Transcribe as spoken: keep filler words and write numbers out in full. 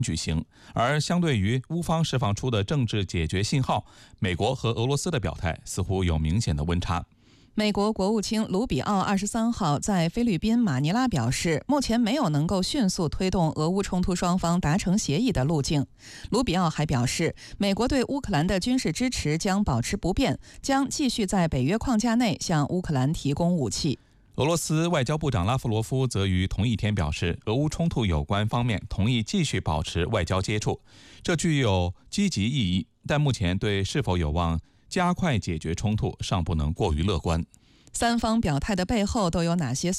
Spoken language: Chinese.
举行。而相对于乌方释放出的政治解决信号，美国和俄罗斯的表态似乎有明显的温差。 美国国务卿卢比奥二十三号在菲律宾马尼拉表示，目前没有能够迅速推动俄乌冲突双方达成协议的路径。卢比奥还表示，美国对乌克兰的军事支持将保持不变，将继续在北约框架内向乌克兰提供武器。 俄罗斯外交部长拉夫罗夫则于同一天表示，俄乌冲突有关方面同意继续保持外交接触，这具有积极意义，但目前对是否有望加快解决冲突尚不能过于乐观。 三方表态的背后都有哪些